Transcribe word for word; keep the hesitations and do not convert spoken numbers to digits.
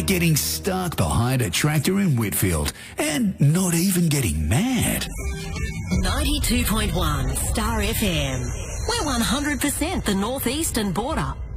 like getting stuck behind a tractor in Whitfield and not even getting mad. ninety-two point one Star F M. We're one hundred percent the northeastern border.